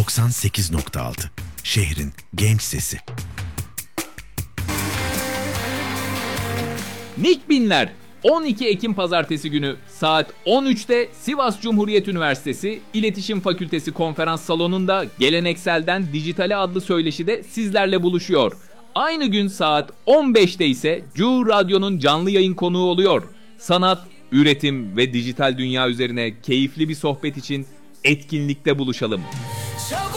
98.6 şehrin genç sesi. Nick Binler 12 Ekim Pazartesi günü saat 13'te Sivas Cumhuriyet Üniversitesi İletişim Fakültesi Konferans Salonu'nda Gelenekselden Dijitale adlı söyleşide sizlerle buluşuyor. Aynı gün saat 15'te ise Cu Radyo'nun canlı yayın konuğu oluyor. Sanat, üretim ve dijital dünya üzerine keyifli bir sohbet için etkinlikte buluşalım.